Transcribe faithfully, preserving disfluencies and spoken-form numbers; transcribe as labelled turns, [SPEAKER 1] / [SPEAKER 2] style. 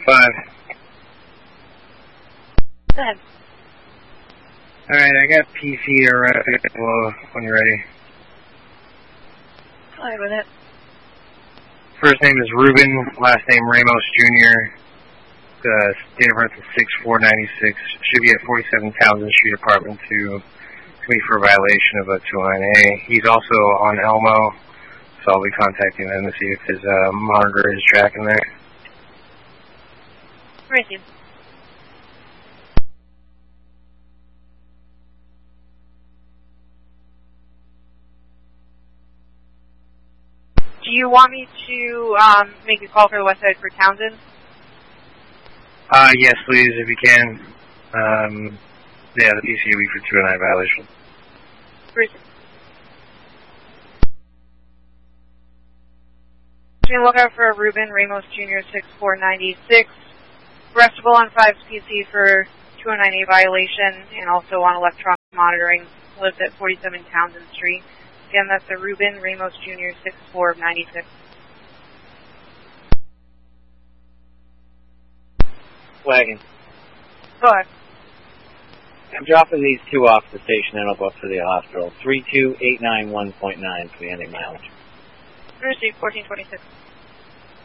[SPEAKER 1] Five.
[SPEAKER 2] Go ahead.
[SPEAKER 1] Alright, I got P C around well, when you're ready.
[SPEAKER 2] Go ahead with it.
[SPEAKER 1] First name is Ruben, last name Ramos Junior Uh, date of birth is six four ninety-six. Should be at forty-seven Townsend Street, Apartment two. Committee for a violation of a two oh nine A. He's also on Elmo, so I'll be contacting him to see if his uh, monitor is tracking there.
[SPEAKER 2] Right, you. Do you want me to um, make a call for the west side for Townsend?
[SPEAKER 1] Uh, yes, please, if you can. Um, yeah, the P C will be for two oh nine violation.
[SPEAKER 2] Bruce. Look out for Ruben Ramos Junior six four ninety-six. Arrestable on five's P C for two oh nine A violation and also on electronic monitoring. Lives at forty-seven Townsend Street. Again, that's the Ruben Ramos Junior six four ninety-six.
[SPEAKER 3] Wagon.
[SPEAKER 2] Go ahead.
[SPEAKER 3] I'm dropping these two off the station and I'll go up to the hospital. three two eight nine one point nine for the ending mileage.
[SPEAKER 2] Receive fourteen twenty-six.